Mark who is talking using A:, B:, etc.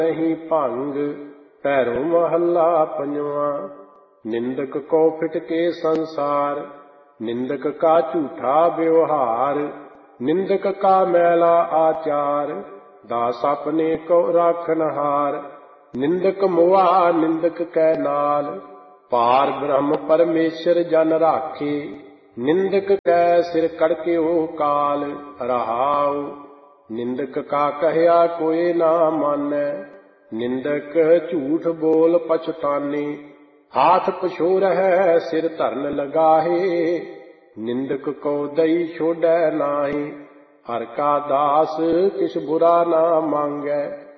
A: नहीं भंग। पैरों महला पंजवा। निंदक को फिटके संसार, निंदक का झूठा व्यवहार। निंदक का मैला आचार, दास अपने को राखनहार। निंदक मुआ निंदक कै नाल, पार ब्रह्म परमेश्वर जन राखे। निंदक कै सिर कड़क्यो काल, रहाऊ। निंदक का कहया कोई ना मानै, निंदक झूठ बोल पछताने। हाथ पछोरह सिर धरन लगाहे, निंदक को दई छोड़ै नाहीं। हर का दास किस बुरा ना मांगै,